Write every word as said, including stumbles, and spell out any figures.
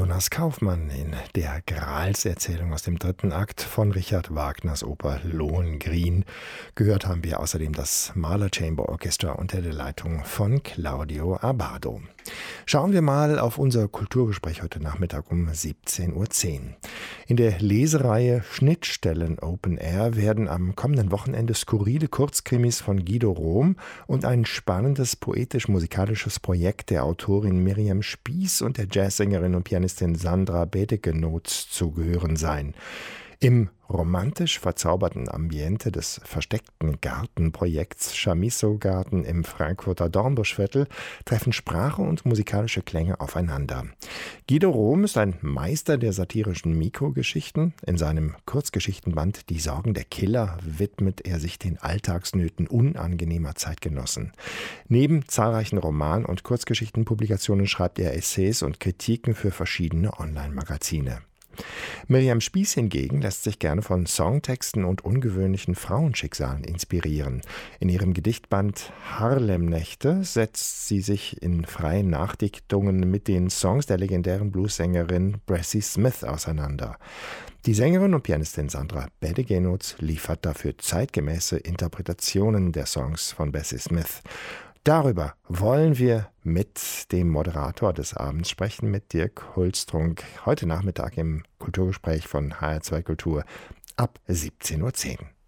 Jonas Kaufmann in der Gralserzählung aus dem dritten Akt von Richard Wagners Oper Lohengrin. Gehört haben wir außerdem das Mahler Chamber Orchestra unter der Leitung von Claudio Abbado. Schauen wir mal auf unser Kulturgespräch heute Nachmittag um siebzehn Uhr zehn. In der Lesereihe Schnittstellen Open Air werden am kommenden Wochenende skurrile Kurzkrimis von Guido Rohm und ein spannendes poetisch-musikalisches Projekt der Autorin Miriam Spieß und der Jazzsängerin und Pianistin Sandra Bedegenoth zu hören sein. Im romantisch verzauberten Ambiente des versteckten Gartenprojekts Chamisso-Garten im Frankfurter Dornbuschviertel treffen Sprache und musikalische Klänge aufeinander. Guido Rohm ist ein Meister der satirischen Mikrogeschichten. In seinem Kurzgeschichtenband Die Sorgen der Killer widmet er sich den Alltagsnöten unangenehmer Zeitgenossen. Neben zahlreichen Roman- und Kurzgeschichtenpublikationen schreibt er Essays und Kritiken für verschiedene Online-Magazine. Miriam Spieß hingegen lässt sich gerne von Songtexten und ungewöhnlichen Frauenschicksalen inspirieren. In ihrem Gedichtband Harlem-Nächte setzt sie sich in freien Nachdichtungen mit den Songs der legendären Bluessängerin Bessie Smith auseinander. Die Sängerin und Pianistin Sandra Bedegenoth liefert dafür zeitgemäße Interpretationen der Songs von Bessie Smith. Darüber wollen wir mit dem Moderator des Abends sprechen, mit Dirk Hulstrunk, heute Nachmittag im Kulturgespräch von H R zwei Kultur ab siebzehn Uhr zehn.